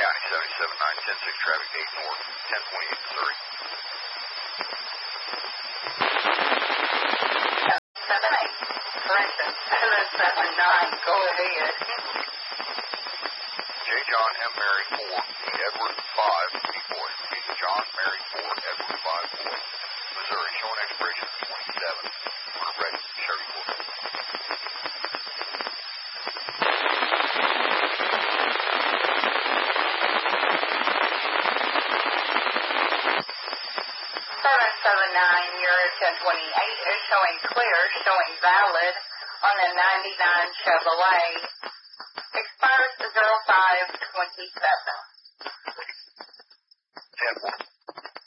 County, 779, 106, traffic 8 north, 1028 Missouri. 778, correction, 779, go ahead. J. John, M. Mary 4, E. Edward 5, B. Boy. J. John, Mary 4, Edward 5, Boy. Missouri, showing expiration 27. For red, Sherry Court. 779, your 1028 is showing clear, showing valid on the 99 Chevrolet. Expires to 0527.